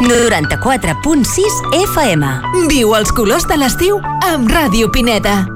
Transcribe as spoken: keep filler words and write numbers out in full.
noranta-quatre punt sis F M. Viu els colors de l'estiu amb Ràdio Pineda.